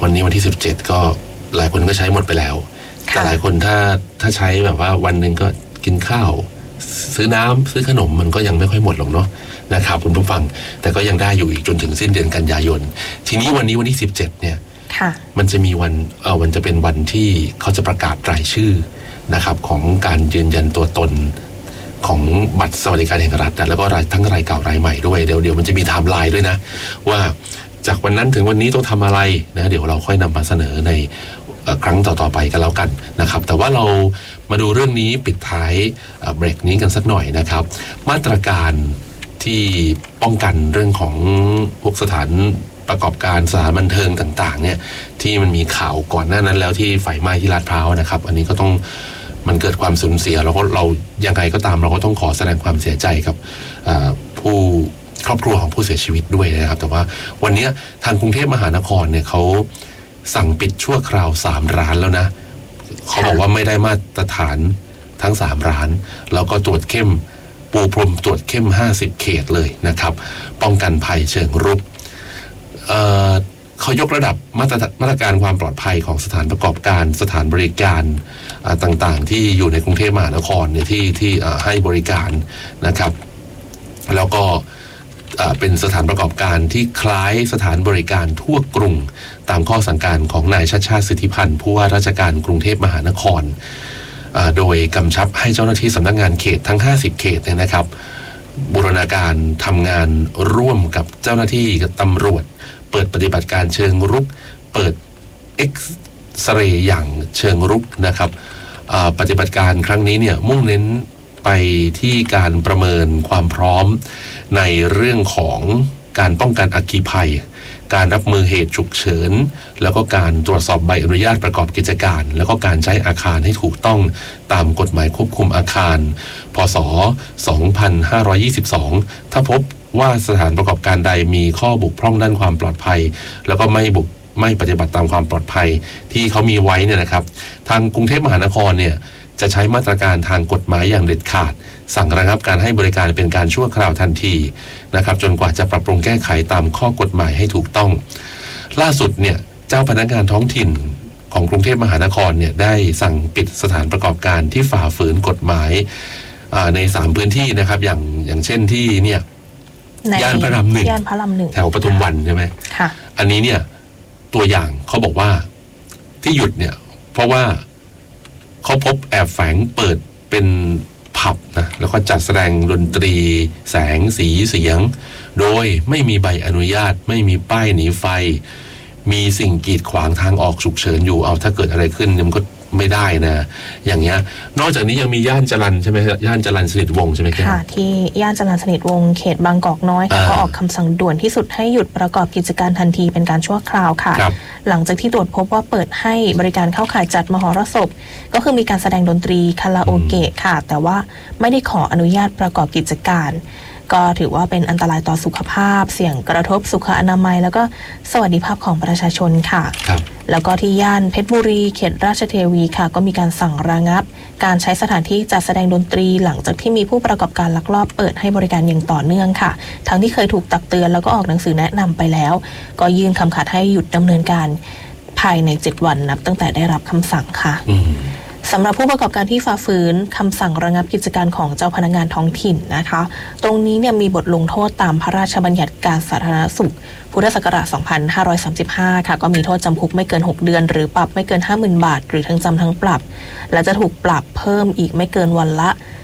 วันนี้วันที่17ก็หลายคนก็ใช้หมดไปแล้วแต่หลายคนถ้าใช้แบบว่าวันหนึ่งก็กินข้าวซื้อน้ำซื้อขนมมันก็ยังไม่ค่อยหมดหรอกเนาะนะครับคุณผู้ฟังแต่ก็ยังได้อยู่อีกจนถึงสิ้นเดือนกันยายนทีนี้วันนี้วันที่17เนี่ยมันจะมีวันจะเป็นวันที่เขาจะประกาศรายชื่อนะครับของการยืนยันตัวตนของบัตรสวัสดิการแห่งรัฐแล้วก็ทั้งรายเก่ารายใหม่ด้วยเดี๋ยวมันจะมีไทม์ไลน์ด้วยนะว่าจากวันนั้นถึงวันนี้ต้องทำอะไรนะเดี๋ยวเราค่อยนำมาเสนอในครั้งต่อๆไปกันแล้วกันนะครับแต่ว่าเรามาดูเรื่องนี้ปิดท้ายเบรกนี้กันสักหน่อยนะครับมาตรการที่ป้องกันเรื่องของพวกสถานประกอบการสถานบันเทิงต่างๆเนี่ยที่มันมีข่าวก่อนหน้านั้นแล้วที่ไฟไหม้ที่ลาดพร้าวนะครับอันนี้ก็ต้องมันเกิดความสูญเสียแล้วก็เรายังไงก็ตามเราก็ต้องขอแสดงความเสียใจกับผู้ครอบครัวของผู้เสียชีวิตด้วยนะครับแต่ว่าวันนี้ทางกรุงเทพมหานครเนี่ยเขาสั่งปิดชั่วคราว3ร้านแล้วนะเขาบอกว่าไม่ได้มาตรฐานทั้ง3ร้านแล้วก็ตรวจเข้มปูพรมตรวจเข้ม50เขตเลยนะครับป้องกันภัยเชิงรุกเขายกระดับมาตรการความปลอดภัยของสถานประกอบการสถานบริการต่างๆที่อยู่ในกรุงเทพมหานครเนี่ยที่ให้บริการนะครับแล้วก็เป็นสถานประกอบการที่คล้ายสถานบริการทั่วกรุงตามข้อสั่งการของนายชัชชาติสิทธิพันธ์ผู้ว่าราชการกรุงเทพมหานครโดยกำชับให้เจ้าหน้าที่สำนักงานเขตทั้ง50เขตเนี่ยนะครับบูรณาการทำงานร่วมกับเจ้าหน้าที่กับตำรวจเปิดปฏิบัติการเชิงรุกเปิดเอ็กซเรย์อย่างเชิงรุกนะครับปฏิบัติการครั้งนี้เนี่ยมุ่งเน้นไปที่การประเมินความพร้อมในเรื่องของการป้องกันอัคคีภัยการรับมือเหตุฉุกเฉินแล้วก็การตรวจสอบใบอนุญาตประกอบกิจการแล้วก็การใช้อาคารให้ถูกต้องตามกฎหมายควบคุมอาคารพ.ศ. 2522ถ้าพบว่าสถานประกอบการใดมีข้อบกพร่องด้านความปลอดภัยแล้วก็ไม่ปฏิบัติตามความปลอดภัยที่เขามีไว้เนี่ยนะครับทางกรุงเทพมหานครเนี่ยจะใช้มาตรการทางกฎหมายอย่างเด็ดขาดสั่งระงับการให้บริการเป็นการชั่วคราวทันทีนะครับจนกว่าจะปรับปรุงแก้ไขตามข้อกฎหมายให้ถูกต้องล่าสุดเนี่ยเจ้าพนักงานท้องถิ่นของกรุงเทพมหานครเนี่ยได้สั่งปิดสถานประกอบการที่ฝ่าฝืนกฎหมายใน3พื้นที่นะครับอย่างเช่นที่เนี่ยย่านพระราม1แถวปทุมวันใช่ไหมค่ะอันนี้เนี่ยตัวอย่างเขาบอกว่าที่หยุดเนี่ยเพราะว่าเขาพบแอบแฝงเปิดเป็นผับนะแล้วก็จัดแสดงดนตรีแสงสีเสียงโดยไม่มีใบอนุญาตไม่มีป้ายหนีไฟมีสิ่งกีดขวางทางออกฉุกเฉินอยู่เอาถ้าเกิดอะไรขึ้นมันก็ไม่ได้นะอย่างเงี้ยนอกจากนี้ยังมีย่านจรัญใช่ไหมย่านจรัญสนิทวงศ์ใช่ไหมครับค่ะที่ย่านจรัญสนิทวงศ์เขตบางกอกน้อยค่ะก็ออกคำสั่งด่วนที่สุดให้หยุดประกอบกิจการทันทีเป็นการชั่วคราวค่ะหลังจากที่ตรวจพบว่าเปิดให้บริการเข้าข่ายจัดมหรสพก็คือมีการแสดงดนตรีคาราโอเกะค่ะแต่ว่าไม่ได้ขออนุญาตประกอบกิจการก็ถือว่าเป็นอันตรายต่อสุขภาพเสี่ยงกระทบสุขอนามัยแล้วก็สวัสดิภาพของประชาชนค่ะแล้วก็ที่ย่านเพชรบุรีเขตราชเทวีค่ะก็มีการสั่งระงับการใช้สถานที่จัดแสดงดนตรีหลังจากที่มีผู้ประกอบการลักลอบเปิดให้บริการอย่างต่อเนื่องค่ะทั้งที่เคยถูกตักเตือนแล้วก็ออกหนังสือแนะนำไปแล้วก็ยื่นคำขาดให้หยุดดำเนินการภายใน7วันนับตั้งแต่ได้รับคำสั่งค่ะสำหรับผู้ประกอบการที่ฝ่าฝืนคำสั่งระงับกิจการของเจ้าพนักงานท้องถิ่นนะคะตรงนี้เนี่ยมีบทลงโทษตามพระราชบัญญัติการสาธารณสุขพุทธศักราช 2535 ค่ะก็มีโทษจำคุกไม่เกิน6เดือนหรือปรับไม่เกิน 50,000 บาทหรือทั้งจำทั้งปรับและจะถูกปรับเพิ่มอีกไม่เกินวันละ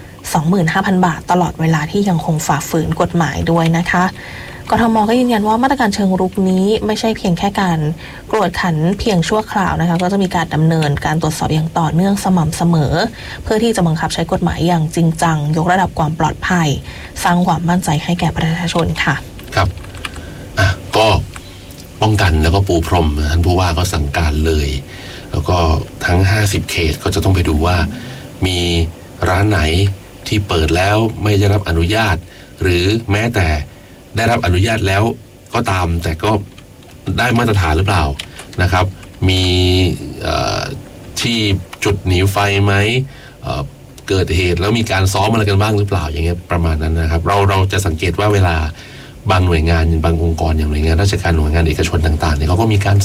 25,000 บาทตลอดเวลาที่ยังคงฝ่าฝืนกฎหมายด้วยนะคะกทม.ก็ยืนยันว่ามาตรการเชิงรุกนี้ไม่ใช่เพียงแค่การกวดขันเพียงชั่วคราวนะคะก็จะมีการดำเนินการตรวจสอบอย่างต่อเนื่องสม่ำเสมอเพื่อที่จะบังคับใช้กฎหมายอย่างจริงจังยกระดับความปลอดภัยสร้างความมั่นใจให้แก่ประชาชนค่ะครับก็ป้องกันแล้วก็ปูพรมท่านผู้ว่าก็สั่งการเลยแล้วก็ทั้ง50เขตก็จะต้องไปดูว่ามีร้านไหนที่เปิดแล้วไม่ได้รับอนุญาตหรือแม้แต่ได้รับอนุญาตแล้วก็ตามแต่ก็ได้มาตรฐานหรือเปล่านะครับมีที่จุดหนีไฟไหมเกิดเหตุแล้วมีการซ้อมอะไรกันบ้างหรือเปล่าอย่างเงี้ยประมาณนั้นนะครับเราจะสังเกตว่าเวลาบางหน่วยงานบางองค์กรอย่างหน่วยงานราชการหน่วยงานเอกชนต่างๆเนี่ยเขาก็มีการ